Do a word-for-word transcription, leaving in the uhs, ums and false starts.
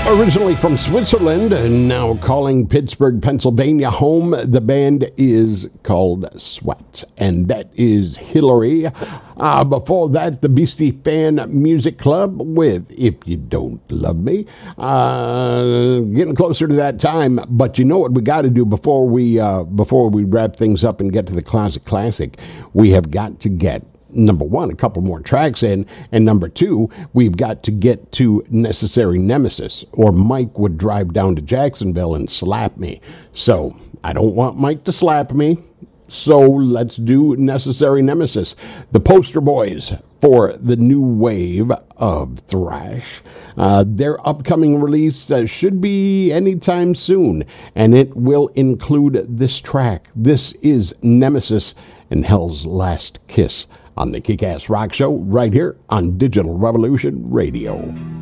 Originally from Switzerland and now calling Pittsburgh, Pennsylvania home, the band is called Sweat, and that is Hillary. Uh, before that, the Beastie Fan Music Club with If You Don't Love Me. Uh, getting closer to that time, but you know what we got to do before we uh, before we wrap things up and get to the Closet Classic? We have got to get, number one, a couple more tracks in, and number two, we've got to get to Necessary Nemesis, or Mike would drive down to Jacksonville and slap me. So I don't want Mike to slap me, so let's do Necessary Nemesis. The poster boys for the new wave of thrash. Uh, their upcoming release uh, should be anytime soon, and it will include this track. This is Nemesis and Hell's Last Kiss on the Kick-Ass Rock Show right here on Digital Revolution Radio.